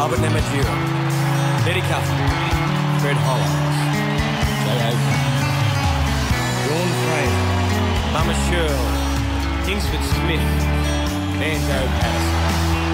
Albert Namatjira, Betty Cuthon, Fred Hollows, Jay Oakley, Dawn Fraser, Mama Shirley, Kingsford Smith, Banjo Patterson.